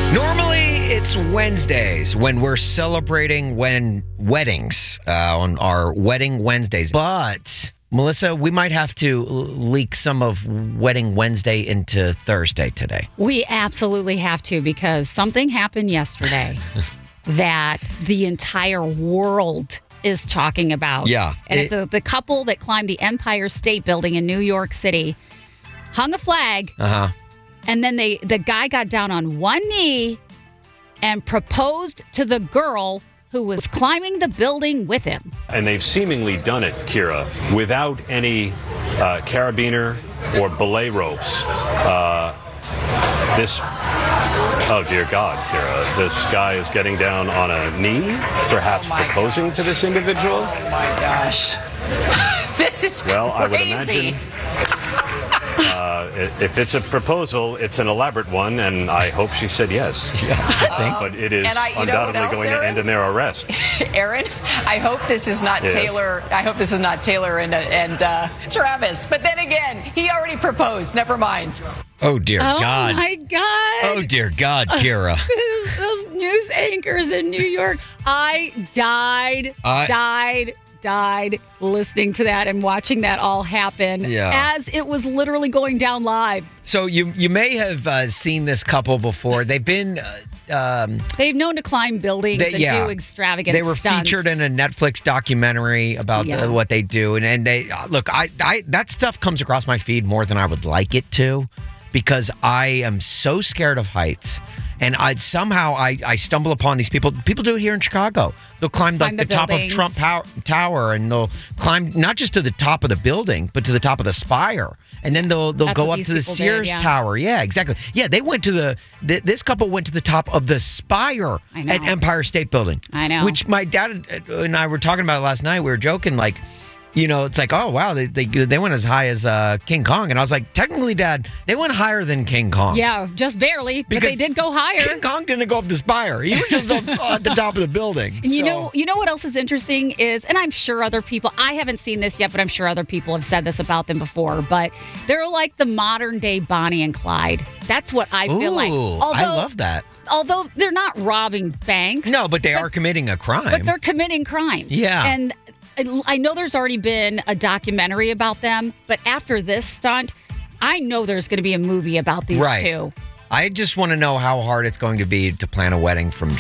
Normally, it's Wednesdays when we're celebrating weddings on our Wedding Wednesdays. But, Melissa, we might have to leak some of Wedding Wednesday into Thursday today. We absolutely have to, because something happened yesterday that the entire world is talking about. Yeah. And it's the couple that climbed the Empire State Building in New York City, hung a flag, and then the guy got down on one knee and proposed to the girl who was climbing the building with him. And they've seemingly done it, Kira, without any carabiner or belay ropes. Oh dear God, Kira, this guy is getting down on a knee, perhaps proposing to this individual. Oh my gosh. This is crazy. Well, I would imagine if it's a proposal, it's an elaborate one, and I hope she said yes. Yeah, I think. But it is you undoubtedly going to end in their arrest. Aaron, I hope this is not Taylor. I hope this is not Taylor and Travis. But then again, he already proposed. Never mind. Oh, dear God. Oh, my God. Oh, dear God, Kira. Those news anchors in New York. I died listening to that and watching that all happen as it was literally going down live. So you may have seen this couple before. They've been... They've known to climb buildings and do extravagant They were stunts. featured in a Netflix documentary about what they do. And they look, I that stuff comes across my feed more than I would like it to, because I am so scared of heights. And I stumble upon these people. People do it here in Chicago. They'll climb like the top of Trump Tower, and they'll climb not just to the top of the building, but to the top of the spire. And then they'll go up to the Sears Tower. Yeah, exactly. Yeah, they went to this couple went to the top of the spire at Empire State Building. I know. Which my dad and I were talking about last night. We were joking, like, you know, it's like, oh, wow, they went as high as King Kong. And I was like, technically, Dad, they went higher than King Kong. Yeah, just barely, but they did go higher. King Kong didn't go up the spire. He was just up at the top of the building. And you know what else is interesting is, and I'm sure other people, I haven't seen this yet, but I'm sure other people have said this about them before, but they're like the modern day Bonnie and Clyde. That's what I feel like. I love that. Although they're not robbing banks. No, but they are committing a crime. But they're committing crimes. Yeah. And I know there's already been a documentary about them, but after this stunt, I know there's going to be a movie about these two. I just want to know how hard it's going to be to plan a wedding from